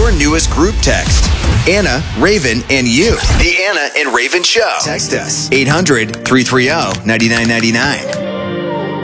your newest group text. Anna, Raven, and you. The Anna and Raven Show. Text us 800-330-9999.